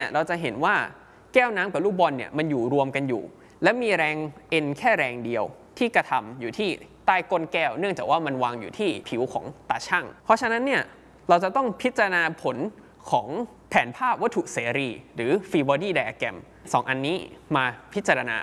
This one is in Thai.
เราจะเห็นว่าแก้วน้ำกับลูกบอลเนี่ยมันอยู่รวมกันอยู่และมีแรง N แค่แรงเดียวที่กระทำอยู่ที่ใต้ก้นแก้วเนื่องจากว่ามันวางอยู่ที่ผิวของตาช่างเพราะฉะนั้นเนี่ยเราจะต้องพิจารณาผลของแผนภาพวัตถุเสรีหรือ Free Body Diagram 2 อันนี้มาพิจารณา